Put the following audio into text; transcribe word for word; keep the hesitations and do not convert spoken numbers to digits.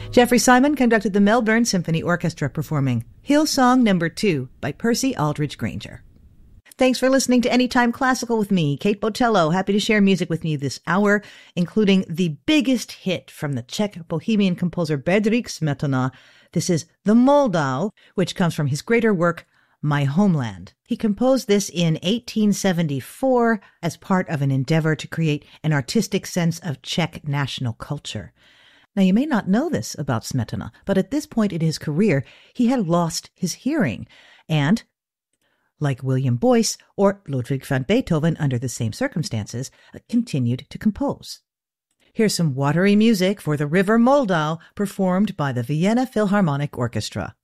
Jeffrey Simon conducted the Melbourne Symphony Orchestra performing Hillsong Number Two by Percy Aldridge Granger. Thanks for listening to Anytime Classical with me, Kate Botello. Happy to share music with you this hour, including the biggest hit from the Czech Bohemian composer Bedřich Smetana. This is The Moldau, which comes from his greater work, My Homeland. He composed this in eighteen seventy-four as part of an endeavor to create an artistic sense of Czech national culture. Now, you may not know this about Smetana, but at this point in his career, he had lost his hearing, and like William Boyce or Ludwig van Beethoven under the same circumstances, continued to compose. Here's some watery music for the River Moldau performed by the Vienna Philharmonic Orchestra.